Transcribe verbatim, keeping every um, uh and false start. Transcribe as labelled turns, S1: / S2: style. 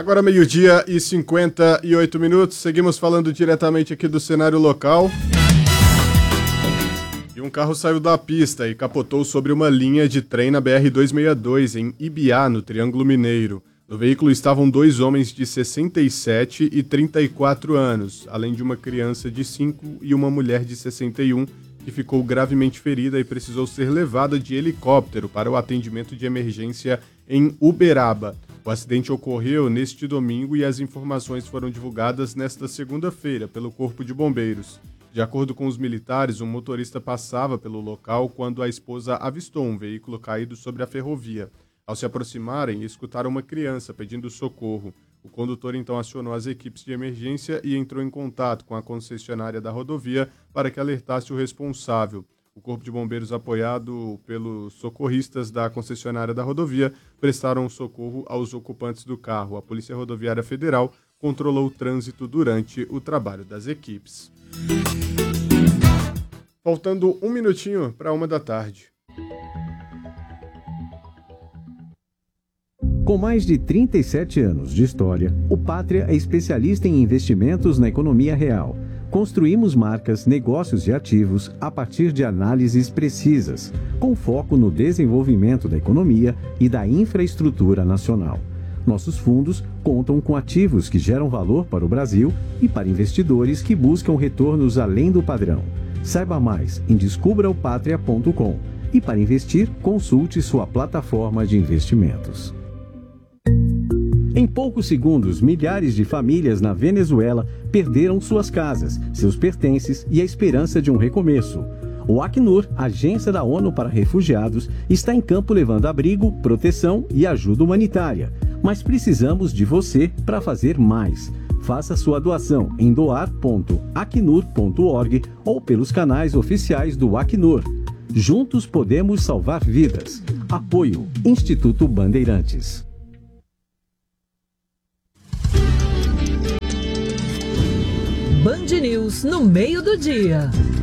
S1: Agora meio-dia e cinquenta e oito minutos, seguimos falando diretamente aqui do cenário local. E um carro saiu da pista e capotou sobre uma linha de trem na B R duzentos e sessenta e dois, em Ibiá, no Triângulo Mineiro. No veículo estavam dois homens de sessenta e sete e trinta e quatro anos, além de uma criança de cinco e uma mulher de sessenta e um, que ficou gravemente ferida e precisou ser levada de helicóptero para o atendimento de emergência em Uberaba. O acidente ocorreu neste domingo e as informações foram divulgadas nesta segunda-feira pelo Corpo de Bombeiros. De acordo com os militares, um motorista passava pelo local quando a esposa avistou um veículo caído sobre a ferrovia. Ao se aproximarem, escutaram uma criança pedindo socorro. O condutor então acionou as equipes de emergência e entrou em contato com a concessionária da rodovia para que alertasse o responsável. O Corpo de Bombeiros, apoiado pelos socorristas da concessionária da rodovia, prestaram socorro aos ocupantes do carro. A Polícia Rodoviária Federal controlou o trânsito durante o trabalho das equipes. Faltando um minutinho para uma da tarde.
S2: Com mais de trinta e sete anos de história, o Pátria é especialista em investimentos na economia real. Construímos marcas, negócios e ativos a partir de análises precisas, com foco no desenvolvimento da economia e da infraestrutura nacional. Nossos fundos contam com ativos que geram valor para o Brasil e para investidores que buscam retornos além do padrão. Saiba mais em descubra o patria ponto com e, para investir, consulte sua plataforma de investimentos. Em poucos segundos, milhares de famílias na Venezuela perderam suas casas, seus pertences e a esperança de um recomeço. O Acnur, agência da ONU para refugiados, está em campo levando abrigo, proteção e ajuda humanitária. Mas precisamos de você para fazer mais. Faça sua doação em doar ponto acnur ponto org ou pelos canais oficiais do Acnur. Juntos podemos salvar vidas. Apoio Instituto Bandeirantes.
S3: Band News no meio do dia.